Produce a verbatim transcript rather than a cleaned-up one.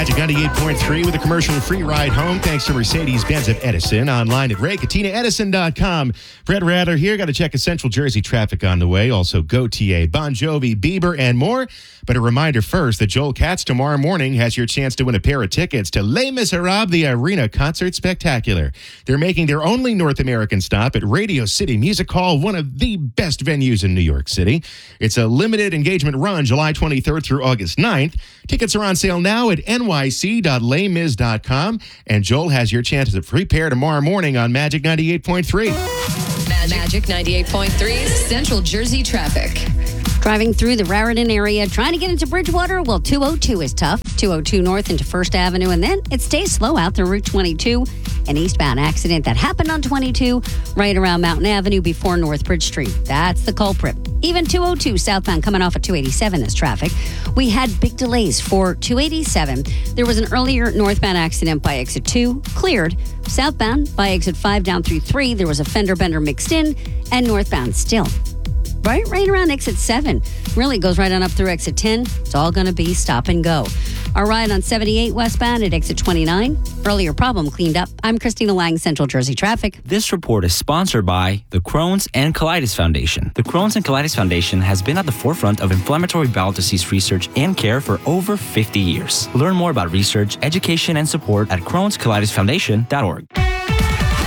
Magic ninety-eight point three with a commercial-free ride home thanks to Mercedes-Benz of Edison. Online at ray katina edison dot com. Brett Radler here. Got to check Central Jersey traffic on the way. Also, Gautier, Bon Jovi, Bieber, and more. But a reminder first that Joel Katz tomorrow morning has your chance to win a pair of tickets to Les Miserables, the Arena Concert Spectacular. They're making their only North American stop at Radio City Music Hall, one of the best venues in New York City. It's a limited engagement run July twenty-third through August ninth. Tickets are on sale now at n y c dot les mis dot com. And Joel has your chance to free pair tomorrow morning on Magic ninety-eight point three. Magic ninety-eight point three Central Jersey traffic. Driving through the Raritan area, trying to get into Bridgewater, well, two oh two is tough. two oh two north into First Avenue, and then it stays slow out through Route twenty-two. An eastbound accident that happened on twenty-two right around Mountain Avenue before Northbridge Street. That's the culprit. Even two oh two southbound coming off of two eighty-seven is traffic. We had big delays for two eighty-seven. There was an earlier northbound accident by exit two, cleared. Southbound by exit five down through three, there was a fender bender mixed in, and northbound still. Right, right around exit seven. Really goes right on up through exit ten. It's all going to be stop and go. Our ride on seventy-eight westbound at exit twenty-nine. Earlier problem cleaned up. I'm Christina Lang, Central Jersey Traffic. This report is sponsored by the Crohn's and Colitis Foundation. The Crohn's and Colitis Foundation has been at the forefront of inflammatory bowel disease research and care for over fifty years. Learn more about research, education, and support at crohns colitis foundation dot org.